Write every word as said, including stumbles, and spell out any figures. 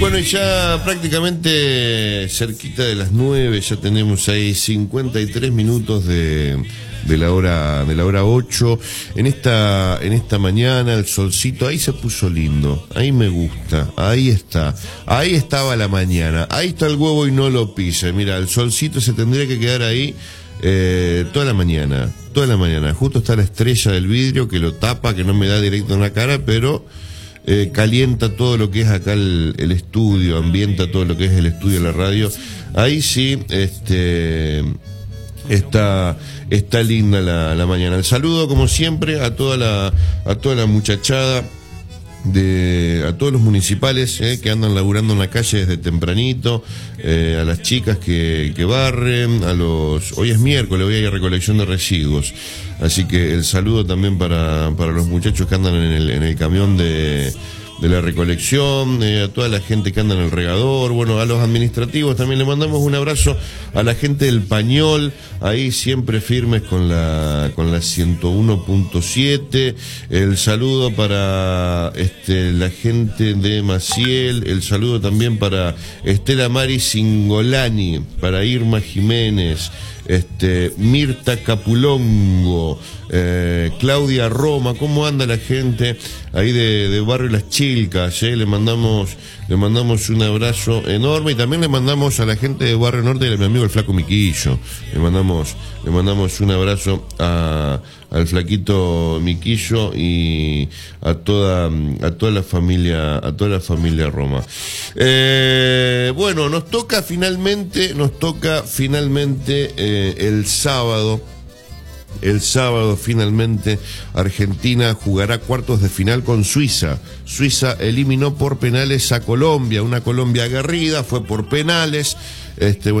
Bueno, y ya prácticamente cerquita de las nueve, ya tenemos ahí cincuenta y tres minutos de, de la hora de la hora ocho. En esta, en esta mañana el solcito ahí se puso lindo, ahí me gusta, ahí está, ahí estaba la mañana, ahí está el huevo y no lo pise. Mira, el solcito se tendría que quedar ahí eh, toda la mañana, toda la mañana. Justo está la estrella del vidrio que lo tapa, que no me da directo en la cara, pero Eh, calienta todo lo que es acá el, el estudio, ambienta todo lo que es el estudio de la radio. Ahí sí, este, está, está linda la, la mañana. El saludo, como siempre, a toda la, a toda la muchachada, de, a todos los municipales eh, que andan laburando en la calle desde tempranito, eh, a las chicas que, que barren, a los, hoy es miércoles, hoy hay recolección de residuos, así que el saludo también para, para los muchachos que andan en el, en el camión de, de la recolección, eh, a toda la gente que anda en el regador, bueno, a los administrativos también le mandamos un abrazo, a la gente del Pañol, ahí siempre firmes con la con la ciento uno punto siete, el saludo para este la gente de Maciel, el saludo también para Estela Mari Singolani, para Irma Jiménez, este Mirta Capulongo, eh, Claudia Roma. ¿Cómo anda la gente ahí de, de Barrio Las Chilcas? Eh? Le mandamos le mandamos un abrazo enorme, y también le mandamos a la gente de Barrio Norte y a mi amigo el Flaco Miquillo, le mandamos le mandamos un abrazo a al flaquito Miquillo y a toda a toda la familia a toda la familia Roma. Eh, bueno, nos toca finalmente nos toca finalmente eh, el sábado. El sábado finalmente Argentina jugará cuartos de final con Suiza. Suiza eliminó por penales a Colombia, una Colombia aguerrida, fue por penales. Este